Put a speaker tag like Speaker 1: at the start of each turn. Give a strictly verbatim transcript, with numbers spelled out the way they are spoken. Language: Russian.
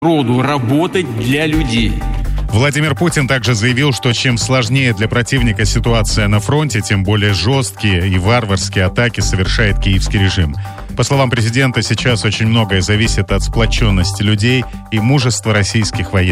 Speaker 1: роду работать для людей.
Speaker 2: Владимир Путин также заявил, что чем сложнее для противника ситуация на фронте, тем более жесткие и варварские атаки совершает киевский режим. По словам президента, сейчас очень многое зависит от сплоченности людей и мужества российских военных.